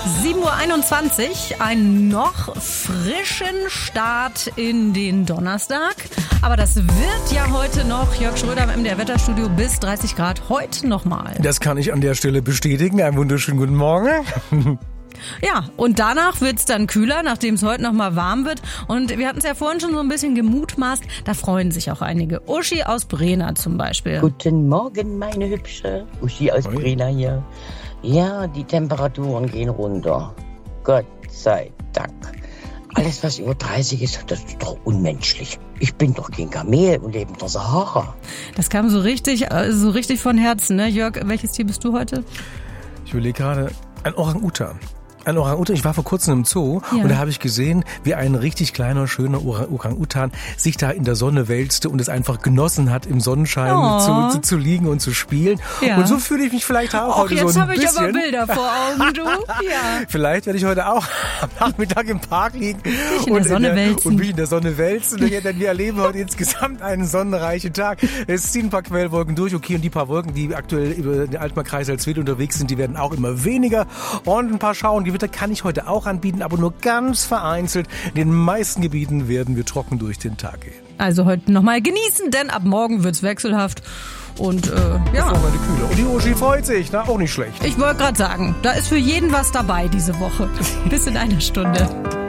7:21 Uhr, ein noch frischen Start in den Donnerstag. Aber das wird ja heute noch, Jörg Schröder im MDR Wetterstudio, bis 30 Grad heute nochmal. Das kann ich an der Stelle bestätigen. Einen wunderschönen guten Morgen. Ja, und danach wird's dann kühler, nachdem es heute nochmal warm wird. Und wir hatten es ja vorhin schon so ein bisschen gemutmaßt, da freuen sich auch einige. Uschi aus Brena zum Beispiel. Guten Morgen, meine Hübsche. Uschi aus Brena hier. Ja, die Temperaturen gehen runter. Gott sei Dank. Alles, was über 30 ist, das ist doch unmenschlich. Ich bin doch kein Kamel und lebe in der Sahara. Das kam so richtig von Herzen, ne? Jörg, welches Tier bist du heute? Ich überlege gerade, ein Orang-Utan. Ein Orang-Utan. Ich war vor kurzem im Zoo und da habe ich gesehen, wie ein richtig kleiner, schöner Orang-Utan sich da in der Sonne wälzte und es einfach genossen hat, im Sonnenschein zu liegen und zu spielen. Ja. Und so fühle ich mich vielleicht auch heute so ein bisschen. Jetzt habe ich aber Bilder vor Augen, du. Ja. Vielleicht werde ich heute auch am Nachmittag im Park liegen und mich in der Sonne wälzen. Denn wir erleben heute insgesamt einen sonnenreichen Tag. Es ziehen ein paar Quellwolken durch, okay, und die paar Wolken, die aktuell über den Altmark-Kreis als Wind unterwegs sind, die werden auch immer weniger. Und ein paar Schauengewitter kann ich heute auch anbieten, aber nur ganz vereinzelt. In den meisten Gebieten werden wir trocken durch den Tag gehen. Also heute nochmal genießen, denn ab morgen wird's wechselhaft. Und ja. Und die Uschi freut sich, na, auch nicht schlecht. Ich wollte gerade sagen, da ist für jeden was dabei diese Woche. Bis in einer Stunde.